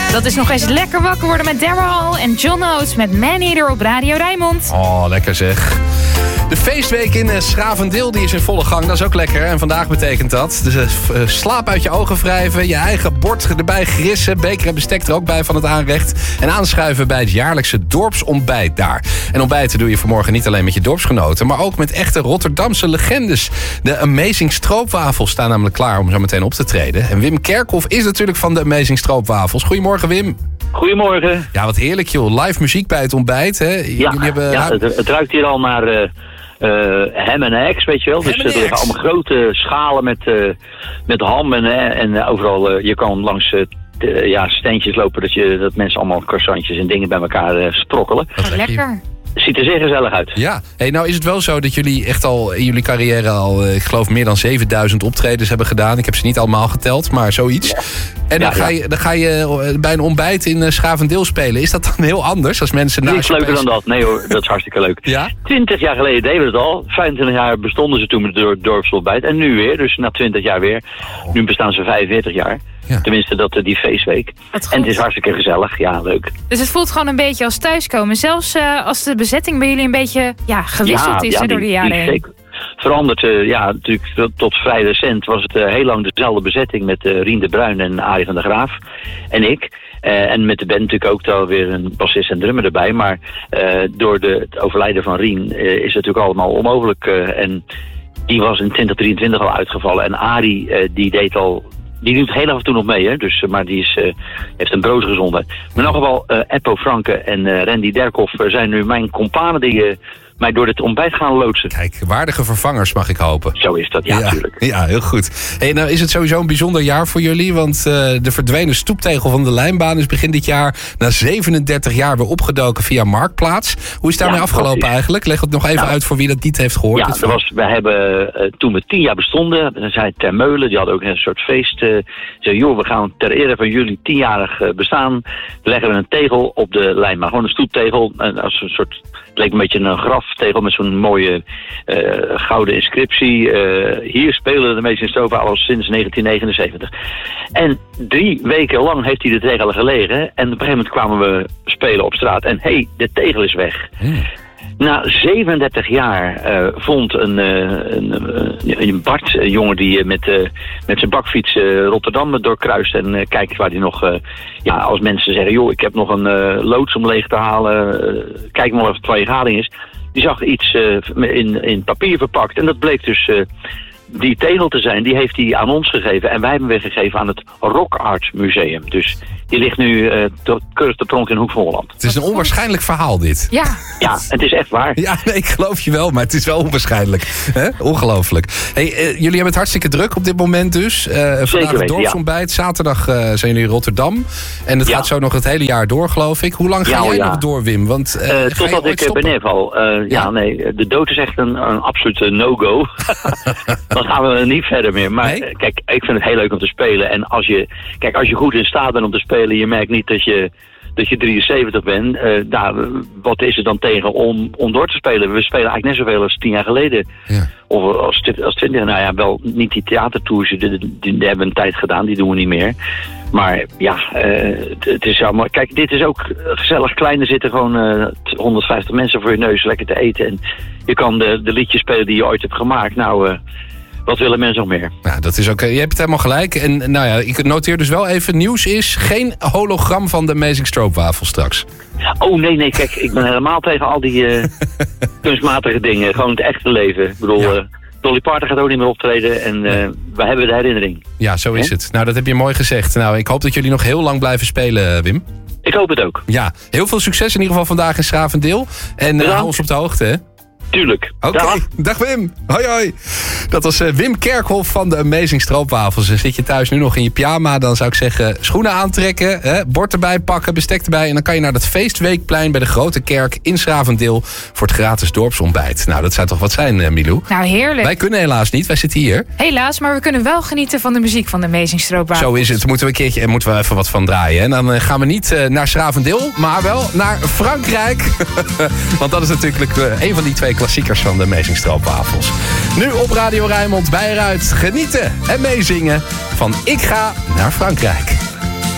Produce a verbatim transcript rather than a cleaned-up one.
Dat is nog eens lekker wakker worden met Daryl en John Oates met Maneater op Radio Rijnmond. Oh, lekker zeg. De feestweek in Schavendeel die is in volle gang. Dat is ook lekker. En vandaag betekent dat. Dus uh, slaap uit je ogen wrijven. Je eigen bord erbij grissen. Beker en bestek er ook bij van het aanrecht. En aanschuiven bij het jaarlijkse dorpsontbijt daar. En ontbijten doe je vanmorgen niet alleen met je dorpsgenoten, maar ook met echte Rotterdamse legendes. De Amazing Stroopwafels staan namelijk klaar om zo meteen op te treden. En Wim Kerkhoff is natuurlijk van de Amazing Stroopwafels. Goedemorgen, Wim. Goedemorgen. Ja, wat heerlijk joh. Live muziek bij het ontbijt. Hè? Ja, Jullie hebben... ja het, het ruikt hier al naar uh, uh, ham en eggs, weet je wel. Ham dus en er liggen eggs. allemaal grote schalen met, uh, met ham en, uh, en uh, overal, uh, je kan langs uh, de, ja, steentjes lopen dat, je, dat mensen allemaal croissantjes en dingen bij elkaar uh, sprokkelen. Wat Lekker. Ziet er zeer gezellig uit. Ja, hey, nou is het wel zo dat jullie echt al in jullie carrière al, ik geloof, meer dan zevenduizend optredens hebben gedaan. Ik heb ze niet allemaal geteld, maar zoiets. Ja. En dan, ja, ga je, dan ga je bij een ontbijt in Schavendeel spelen. Is dat dan heel anders als mensen naast Niets leuker opeens... dan dat. Nee hoor, dat is hartstikke leuk. Ja? Twintig jaar geleden deden we het al. vijfentwintig jaar bestonden ze toen met het dorpsontbijt. En nu weer, dus na twintig jaar weer. Oh. Nu bestaan ze vijfenveertig jaar. Ja. Tenminste, dat, die feestweek. En het is hartstikke gezellig. Ja, leuk. Dus het voelt gewoon een beetje als thuiskomen. Zelfs uh, als de bezetting bij jullie een beetje ja, gewisseld ja, is ja, hè, die, door de jaren heen. Veranderd, uh, ja, natuurlijk tot vrij recent was het uh, heel lang dezelfde bezetting met uh, Rien de Bruin en Arie van der Graaf en ik. Uh, en met de band natuurlijk ook alweer een bassist en drummer erbij. Maar uh, door de, het overlijden van Rien uh, is het natuurlijk allemaal onmogelijk. Uh, en die was in twintig drieëntwintig al uitgevallen. En Arie, uh, die deed al... Die doet heel af en toe nog mee, hè? Dus, maar die is, uh, heeft een broze gezondheid. Maar in elk geval, uh, Eppo Franke en uh, Randy Derkhoff zijn nu mijn companen die uh, mij door dit ontbijt gaan loodsen. Kijk, waardige vervangers mag ik hopen. Zo is dat, ja, ja natuurlijk. Ja, heel goed. Hey, nou is het sowieso een bijzonder jaar voor jullie, want uh, de verdwenen stoeptegel van de lijnbaan is begin dit jaar na zevenendertig jaar weer opgedoken via Marktplaats. Hoe is het daarmee ja, afgelopen eigenlijk? Leg het nog even nou, uit voor wie dat niet heeft gehoord. Ja, er was, we hebben uh, toen we tien jaar bestonden, dan zei Ter Meulen, die had ook een soort feest. Uh, zei, joh, we gaan ter ere van jullie tienjarig uh, bestaan, leggen we een tegel op de lijnbaan. Gewoon een stoeptegel, uh, als een soort, het leek een beetje een graftegel met zo'n mooie uh, gouden inscriptie. Uh, hier spelen de Amazing Stroopwafels sinds negentien negenenzeventig. En drie weken lang heeft hij de tegel gelegen. En op een gegeven moment kwamen we spelen op straat. En hé, hey, de tegel is weg. Hmm. Na zevenendertig jaar uh, vond een, uh, een, uh, een Bart, een jongen die uh, met, uh, met zijn bakfiets uh, Rotterdam doorkruist en uh, kijkt waar hij nog, uh, ja, als mensen zeggen, joh, ik heb nog een uh, loods om leeg te halen, uh, kijk maar of het van je gading is. Die zag iets uh, in, in papier verpakt en dat bleek dus uh, die tegel te zijn. Die heeft hij aan ons gegeven en wij hebben hem weggegeven aan het Rock Art Museum. Dus die ligt nu uh, tot keurig te pronk in Hoek van Holland. Het is een onwaarschijnlijk verhaal dit. Ja. Ja, het is echt waar. Ja, nee, ik geloof je wel, maar het is wel onwaarschijnlijk. He? Ongelooflijk. Hey, uh, jullie hebben het hartstikke druk op dit moment dus. Uh, vandaag het dorpsontbijt. Ja. Zaterdag uh, zijn jullie in Rotterdam. En het ja. gaat zo nog het hele jaar door, geloof ik. Hoe lang ga ja, jij ja. nog door, Wim? Want, uh, uh, totdat ik benef al. Uh, ja. ja, nee, de dood is echt een, een absolute no-go. Dan gaan we niet verder meer. Maar nee? Kijk, ik vind het heel leuk om te spelen. En als je, kijk, als je goed in staat bent om te spelen, je merkt niet dat je, dat je drieënzeventig bent. Uh, nou, wat is er dan tegen om, om door te spelen? We spelen eigenlijk net zoveel als tien jaar geleden. Ja. Of als, als twintig. Nou ja, wel niet die theatertours, die, die, die hebben we een tijd gedaan, die doen we niet meer. Maar ja, uh, het, het is allemaal... Kijk, dit is ook gezellig klein. Er zitten gewoon uh, honderdvijftig mensen voor je neus lekker te eten. En je kan de, de liedjes spelen die je ooit hebt gemaakt. Nou... Uh, Wat willen mensen nog meer? Ja, dat is ook. Je hebt het helemaal gelijk. En nou ja, ik noteer dus wel even. Nieuws is geen hologram van de Amazing Stroopwafel straks. Oh nee, nee. Kijk, ik ben helemaal tegen al die uh, kunstmatige dingen. Gewoon het echte leven. Ik bedoel, ja. uh, Dolly Parton gaat ook niet meer optreden. En uh, nee. we hebben de herinnering. Ja, zo is He? het. Nou, dat heb je mooi gezegd. Nou, ik hoop dat jullie nog heel lang blijven spelen, Wim. Ik hoop het ook. Ja, heel veel succes in ieder geval vandaag in Schavendeel. En uh, hou ons op de hoogte, hè? Tuurlijk. Oké, okay. Dag. Dag Wim. Hoi hoi. Dat was uh, Wim Kerkhoff van de Amazing Stroopwafels. En zit je thuis nu nog in je pyjama, dan zou ik zeggen schoenen aantrekken, hè, bord erbij pakken, bestek erbij. En dan kan je naar dat feestweekplein bij de Grote Kerk in Schavendeel voor het gratis dorpsontbijt. Nou, dat zou toch wat zijn, uh, Milou? Nou, heerlijk. Wij kunnen helaas niet, wij zitten hier. Helaas, maar we kunnen wel genieten van de muziek van de Amazing Stroopwafels. Zo is het. Moeten we een keertje, moeten we even wat van draaien. En dan uh, gaan we niet uh, naar Schavendeel, maar wel naar Frankrijk. Want dat is natuurlijk uh, een van die twee klassiekers van de Amazing Stroopwafels. Nu op Radio Rijnmond bij eruit genieten en meezingen van Ik ga naar Frankrijk.